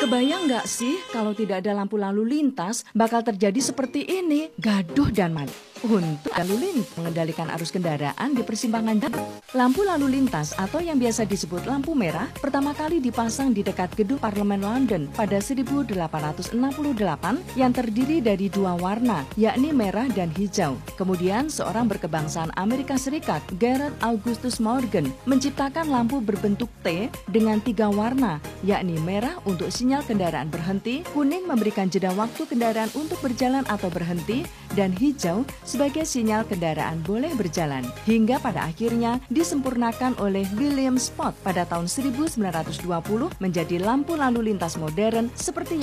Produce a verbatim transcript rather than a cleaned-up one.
Kebayang nggak sih kalau tidak ada lampu lalu lintas bakal terjadi seperti ini, gaduh dan malu. Untuk lalu lintas mengendalikan arus kendaraan di persimpangan jalan. Lampu lalu lintas atau yang biasa disebut lampu merah pertama kali dipasang di dekat gedung Parlemen London pada seribu delapan ratus enam puluh delapan yang terdiri dari dua warna, yakni merah dan hijau. Kemudian seorang berkebangsaan Amerika Serikat, Garrett Augustus Morgan, menciptakan lampu berbentuk T dengan tiga warna, yakni merah untuk sinyal kendaraan berhenti, kuning memberikan jeda waktu kendaraan untuk berjalan atau berhenti, dan hijau sebagai sinyal kendaraan boleh berjalan. Hingga pada akhirnya disempurnakan oleh William Spot pada tahun seribu sembilan ratus dua puluh menjadi lampu lalu lintas modern seperti